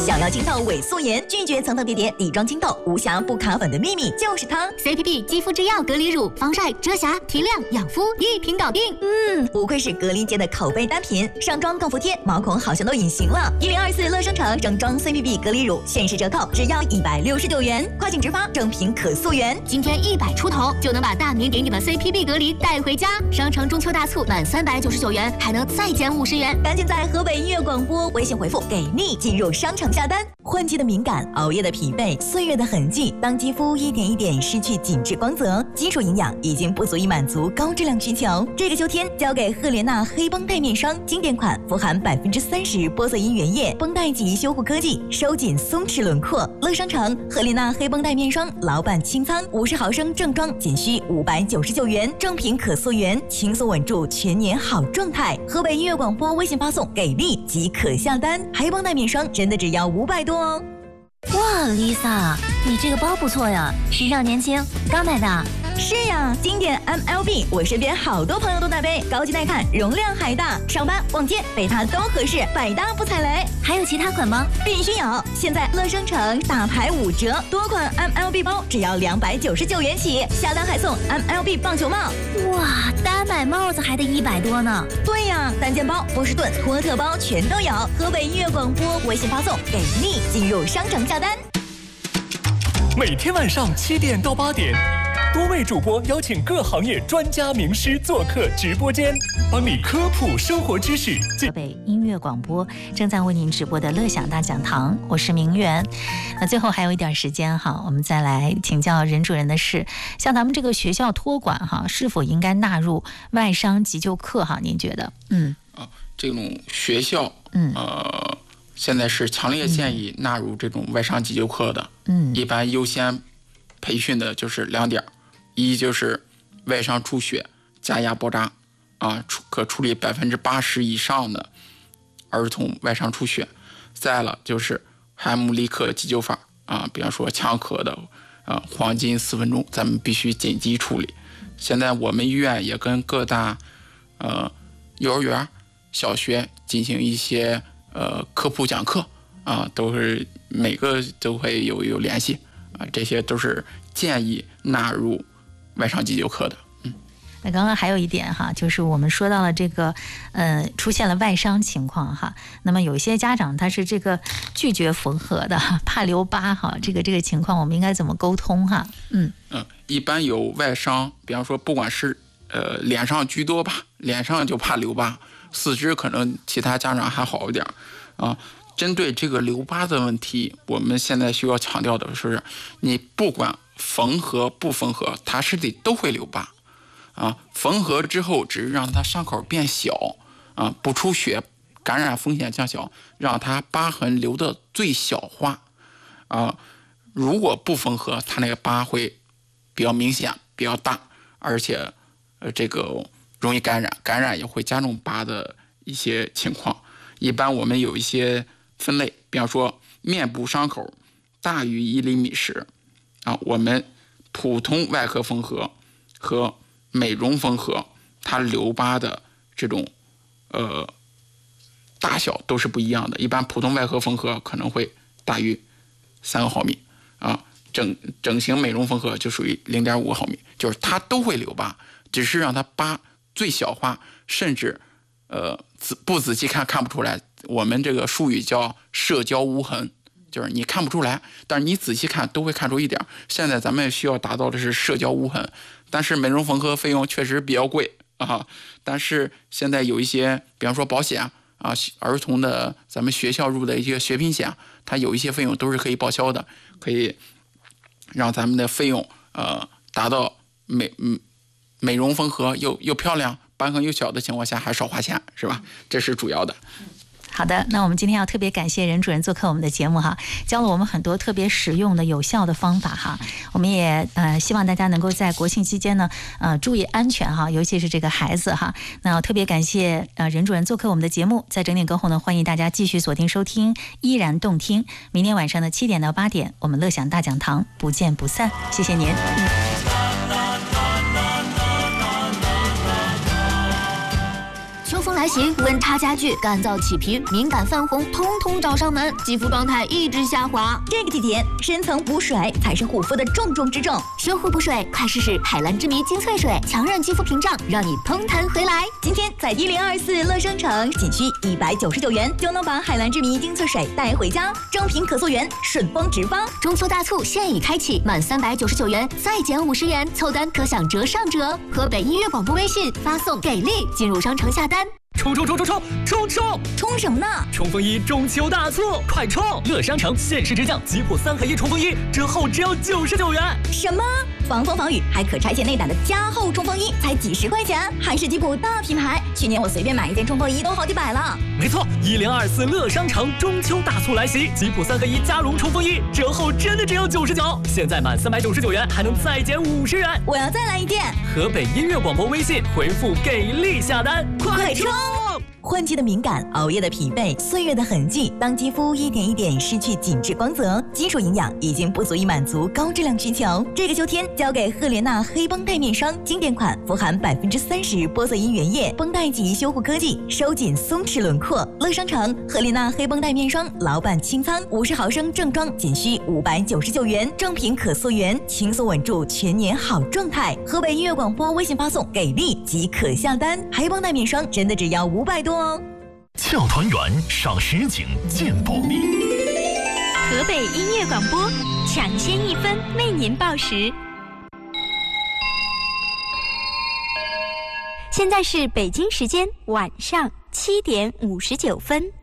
想要清透伪素颜，拒绝层层叠叠底妆清透，无瑕不卡粉的秘密就是它。 CPB 肌肤之钥隔离乳，防晒、遮瑕、提亮、养肤，一瓶搞定。 不愧是隔离界的口碑单品，上妆更服帖，毛孔好像都隐形了。1024乐商城整装 CPB 隔离乳限时折扣，只要169元，跨境直发，正品可溯源。 今天100出头就能把大明给你的 CPB 隔离带回家。商城中秋大促满399元还能再减50元， 赶紧在河北音乐广播微信回复给力进入商城下单。换季的敏感，熬夜的疲惫，岁月的痕迹，当肌肤一点一点失去紧致光泽，基础营养已经不足以满足高质量需求。这个秋天交给赫莲娜黑绷带面霜，经典款，富含30%玻色因原液，绷带级修护科技，收紧松弛轮廓。乐商城赫莲娜黑绷带面霜老版清仓，50毫升正装仅需599元，正品可溯源，轻松稳住全年好状态。河北音乐广播微信发送给力即可下单，黑绷带面霜真的只要500多哦。 哇 ，Lisa， 你这个包不错呀，时尚年轻，刚买的。 是呀，经典 MLB， 我身边好多朋友都在背，高级耐看，容量还大，上班逛街背它都合适，百搭不踩雷。 还有其他款吗？ 必须有！现在乐商城大牌5折，多款 MLB 包只要299元起，下单还送 MLB 棒球帽。 哇，单买帽子还得100多呢。 对呀，单肩包、波士顿、托特包全都有。河北音乐广播微信发送给力进入商城下单。 每天晚上7点到8点，多位主播邀请各行业专家名师做客直播间，帮你科普生活知识。 河北音乐广播正在为您直播的乐享大讲堂，我是明媛。那最后还有一点时间哈，我们再来请教任主任的是，像咱们这个学校托管哈，是否应该纳入外伤急救课哈？您觉得？ 这种学校，现在是强烈建议纳入这种外伤急救课的。一般优先培训的就是2点，一就是外伤出血加压包扎可处理80%以上的儿童外伤出血。再了就是海姆立克急救法比方说枪壳的黄金4分钟，咱们必须紧急处理。现在我们医院也跟各大幼儿园、小学进行一些科普讲课都是每个都会有联系这些都是建议纳入外伤急救课的。 那刚刚还有一点哈，就是我们说到了这个出现了外伤情况哈，那么有一些家长他是这个拒绝缝合的，怕留疤哈，这个情况我们应该怎么沟通哈？ 一般有外伤，比方说不管是脸上居多吧，脸上就怕留疤，四肢可能其他家长还好一点针对这个留疤的问题，我们现在需要强调的是，你不管缝合不缝合，它身体都会留疤缝合之后只是让它伤口变小不出血，感染风险降小，让它疤痕留的最小化如果不缝合，它那个疤会比较明显、比较大，而且这个容易感染也会加重疤的一些情况。一般我们有一些分类，比方说面部伤口大于1厘米时我们普通外科缝合和美容缝合，它留疤的这种大小都是不一样的。一般普通外科缝合可能会大于3毫米整形美容缝合就属于0.5毫米，就是它都会留疤，只是让它疤最小化，甚至不仔细看不出来。我们这个术语叫社交无痕，就是你看不出来，但是你仔细看都会看出一点。现在咱们需要达到的是社交无痕，但是美容缝合费用确实比较贵但是现在有一些，比方说保险儿童的咱们学校入的一些学品险，它有一些费用都是可以报销的，可以让咱们的费用达到美容缝合又漂亮、瘢痕又小的情况下还少花钱，是吧？这是主要的。 好的，那我们今天要特别感谢任主任做客我们的节目哈，教了我们很多特别实用的有效的方法哈。我们也希望大家能够在国庆期间呢注意安全哈，尤其是这个孩子哈。那特别感谢任主任做客我们的节目，在整点过后呢，欢迎大家继续锁定收听依然动听。明天晚上的7点到8点，我们乐享大讲堂不见不散，谢谢您。 秋风来袭，温差加剧，干燥起皮，敏感泛红，通通找上门，肌肤状态一直下滑。 这个季节，深层补水才是护肤的重中之重。 修护补水，快试试海蓝之谜精粹水，强韧肌肤屏障，让你嘭弹回来。 今天在1024乐商城，仅需199元就能把海蓝之谜精粹水带回家，正品可溯源，顺丰直发。 中秋大促现已开启，满399元再减50元，凑单可享折上折。河北音乐广播微信发送给力进入商城下单。 冲！ 冲什么呢？ 冲锋衣中秋大促，快冲！乐商城限时直降吉普3合1冲锋衣，折后只要99元。 什么？防风防雨还可拆卸内胆的加厚冲锋衣，才几十块钱，还是吉普大品牌。去年我随便买一件冲锋衣都好几百了。 没错，1024乐商城中秋大促来袭，吉普3合1加绒冲锋衣折后真的只有99，现在满399元还能再减50元。 我要再来一件。 河北音乐广播微信回复给力下单， 快冲！换季的敏感，熬夜的疲惫，岁月的痕迹，当肌肤一点一点失去紧致光泽，基础营养已经不足以满足高质量需求。这个秋天，交给赫莲娜黑绷带面霜，经典款，富含30%玻色因原液，绷带级修护科技，收紧松弛轮廓。乐商城赫莲娜黑绷带面霜，老板清仓，50毫升正装，仅需599元，正品可溯源，轻松稳住全年好状态。河北音乐广播微信发送给力即可下单，黑绷带面霜真的只要500多哦。 俏团圆赏实景见保密。 河北音乐广播抢先1分为您报时。现在是北京时间晚上7点59分。